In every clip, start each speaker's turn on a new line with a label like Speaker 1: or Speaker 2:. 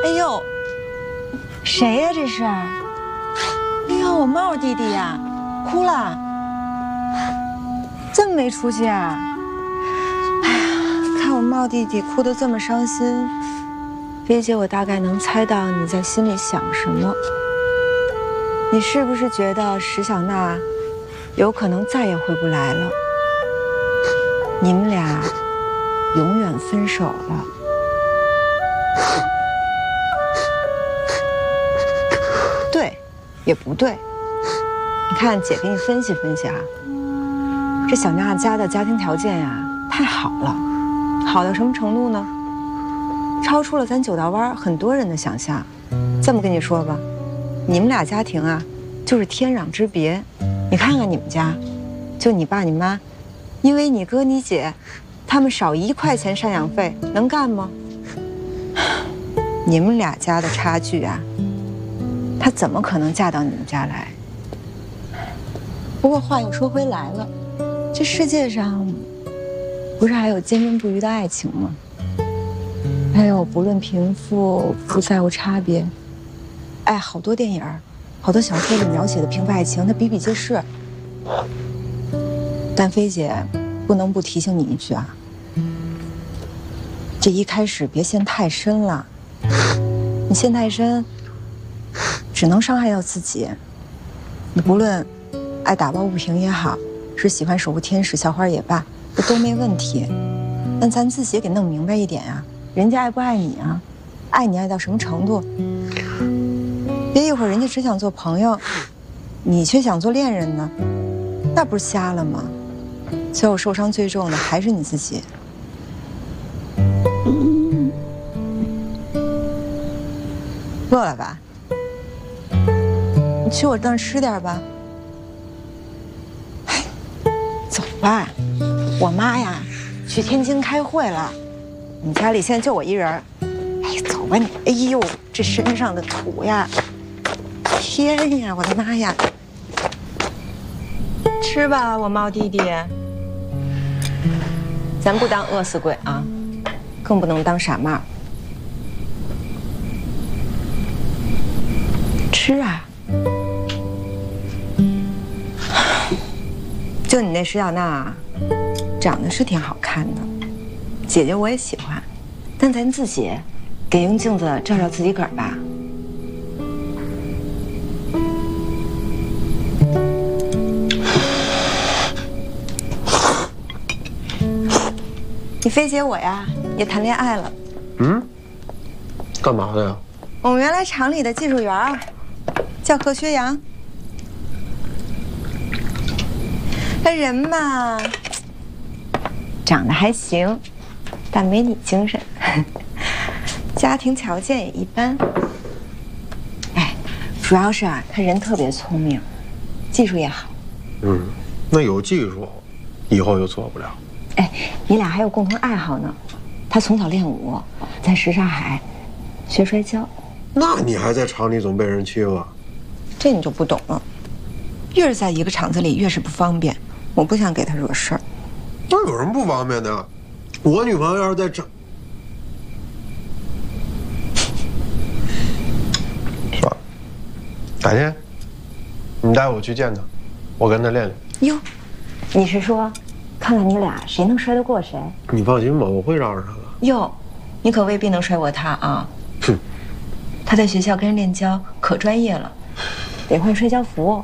Speaker 1: 哎呦，谁呀这是？哎呦，我茂弟弟呀，哭了，这么没出息啊！哎呀，看我茂弟弟哭得这么伤心，菲姐，我大概能猜到你在心里想什么。你是不是觉得石小娜有可能再也回不来了？你们俩永远分手了？对，也不对。你看，姐给你分析分析啊。这小娜家的家庭条件呀，太好了，好到什么程度呢？超出了咱九道湾很多人的想象。这么跟你说吧，你们俩家庭啊，就是天壤之别。你看看你们家，就你爸你妈，因为你哥你姐，他们少1块钱赡养费，能干吗？你们俩家的差距啊，她怎么可能嫁到你们家来？不过话又说回来了，这世界上不是还有坚贞不渝的爱情吗？还有不论贫富，不在乎差别。哎，好多电影，好多小说里描写的贫富爱情，它比比皆是。但菲姐不能不提醒你一句啊，这一开始别陷太深了。你陷太深，只能伤害到自己。你不论爱打抱不平也好，是喜欢守护天使校花也罢，这都没问题。但咱自己也给弄明白一点啊，人家爱不爱你啊？爱你爱到什么程度？别一会儿人家只想做朋友，你却想做恋人呢，那不是瞎了吗？最后受伤最重的还是你自己。饿了吧？你去我那儿吃点吧。哎，走吧，我妈呀，去天津开会了，我们家里现在就我一人。哎，走吧你。哎呦，这身上的土呀！天呀，我的妈呀！吃吧，我猫弟弟。咱不当饿死鬼啊，更不能当傻帽。吃啊！就你那石小娜啊，长得是挺好看的，姐姐我也喜欢，但咱自己给用镜子照照自己个儿吧。你菲姐我呀也谈恋爱了。
Speaker 2: 嗯？干嘛的呀？
Speaker 1: 我们原来厂里的技术员叫贺薛洋。他人嘛，长得还行，但没你精神，家庭条件也一般。哎，主要是啊，他人特别聪明，技术也好。
Speaker 2: 嗯，那有技术，以后就做不了。
Speaker 1: 哎，你俩还有共同爱好呢。他从小练武，在什刹海学摔跤。
Speaker 2: 那你还在厂里总被人欺负？
Speaker 1: 这你就不懂了。越是在一个厂子里，越是不方便。我不想给他惹事儿。
Speaker 2: 那有什么不方便的？我女朋友要是在这，算了，改天你带我去见他，我跟他练练。
Speaker 1: 哟，你是说，看看你俩谁能摔得过谁？
Speaker 2: 你放心吧，我会让着他的。
Speaker 1: 哟，你可未必能摔过他啊！
Speaker 2: 哼，
Speaker 1: 他在学校跟人练跤可专业了，得换摔跤服。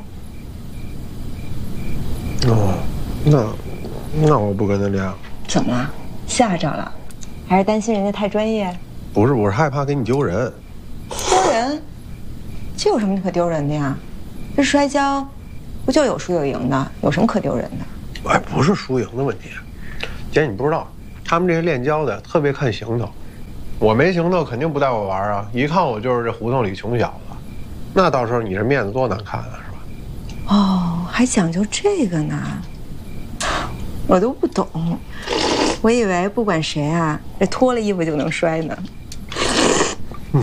Speaker 2: 哦，那我不跟他练了。
Speaker 1: 怎么了？吓着了？还是担心人家太专业？
Speaker 2: 不是，我是害怕给你丢人。
Speaker 1: 丢人？这有什么可丢人的呀？这摔跤不就有输有赢的，有什么可丢人的？
Speaker 2: 哎，不是输赢的问题，姐，你不知道，他们这些练跤的特别看行头。我没行头，肯定不带我玩啊！一看我就是这胡同里穷小子，那到时候你这面子多难看啊，是吧？
Speaker 1: 哦，还讲究这个呢，我都不懂。我以为不管谁啊，这脱了衣服就能摔呢。
Speaker 2: 嗯，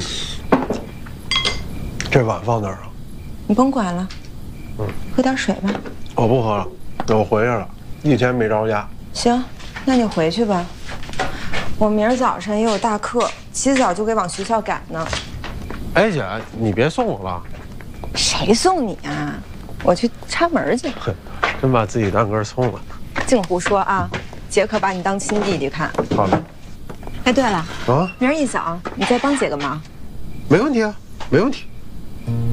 Speaker 2: 这碗放哪儿啊？
Speaker 1: 你甭管了，喝点水吧。
Speaker 2: 我不喝了，我回去了，一天没着家。
Speaker 1: 行，那你回去吧。我明儿早上也有大课， 起早就给往学校赶呢。
Speaker 2: 哎姐，你别送我了。
Speaker 1: 谁送你啊？我去插门去。
Speaker 2: 哼，真把自己当根葱了。
Speaker 1: 净胡说啊！姐可把你当亲弟弟看。
Speaker 2: 好嘞。
Speaker 1: 哎，对了，
Speaker 2: 啊，
Speaker 1: 明儿一早你再帮姐个忙。
Speaker 2: 没问题啊，没问题。